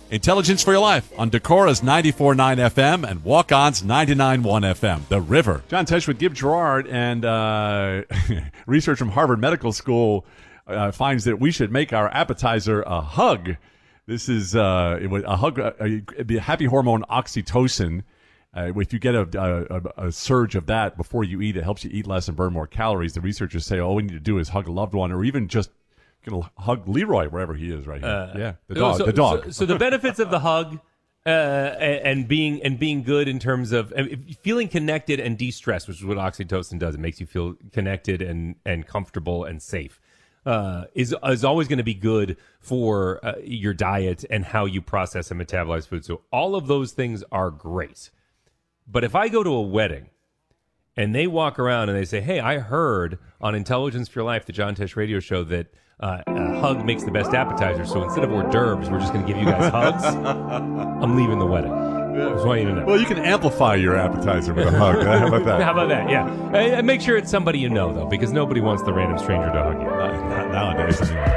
Intelligence for Your Life on Decora's 94.9 FM and Walk-On's 99.1 FM. The River. John Tesh with Gib Gerard, and research from Harvard Medical School finds that we should make our appetizer a hug. This is a hug, the happy hormone oxytocin. If you get a surge of that before you eat, it helps you eat less and burn more calories. The researchers say all we need to do is hug a loved one, or even just hug Leroy wherever he is right here. The dog. So the benefits of the hug and being good in terms of feeling connected and de-stressed, which is what oxytocin does. It makes you feel connected and comfortable and safe. Is always going to be good for your diet and how you process and metabolize food. So all of those things are great. But if I go to a wedding and they walk around and they say, hey, I heard on Intelligence for Your Life, the John Tesh radio show, that a hug makes the best appetizer. So instead of hors d'oeuvres, we're just going to give you guys hugs. I'm leaving the wedding. I just want you to know. Well, you can amplify your appetizer with a hug. How about that? How about that? Yeah. And make sure it's somebody you know, though, because nobody wants the random stranger to hug you. Not nowadays, anyway.